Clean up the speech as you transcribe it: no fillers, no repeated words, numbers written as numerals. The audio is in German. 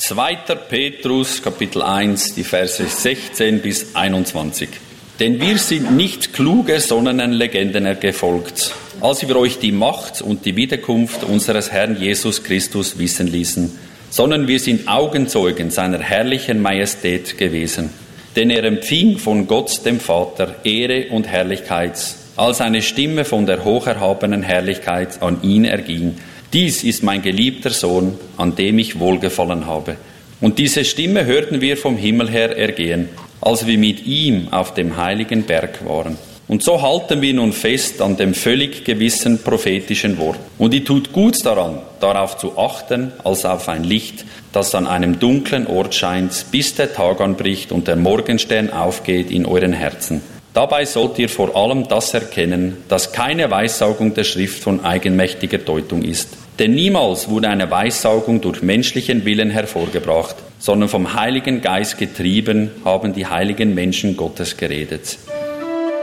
2. Petrus, Kapitel 1, die Verse 16 bis 21. Denn wir sind nicht kluger, sondern den Legenden gefolgt, als wir euch die Macht und die Wiederkunft unseres Herrn Jesus Christus wissen ließen, sondern wir sind Augenzeugen seiner herrlichen Majestät gewesen. Denn er empfing von Gott dem Vater Ehre und Herrlichkeit, als eine Stimme von der hocherhabenen Herrlichkeit an ihn erging. Dies ist mein geliebter Sohn, an dem ich wohlgefallen habe. Und diese Stimme hörten wir vom Himmel her ergehen, als wir mit ihm auf dem heiligen Berg waren. Und so halten wir nun fest an dem völlig gewissen prophetischen Wort. Und ihr tut gut daran, darauf zu achten, als auf ein Licht, das an einem dunklen Ort scheint, bis der Tag anbricht und der Morgenstern aufgeht in euren Herzen. Dabei sollt ihr vor allem das erkennen, dass keine Weissaugung der Schrift von eigenmächtiger Deutung ist. Denn niemals wurde eine Weissaugung durch menschlichen Willen hervorgebracht, sondern vom Heiligen Geist getrieben haben die heiligen Menschen Gottes geredet.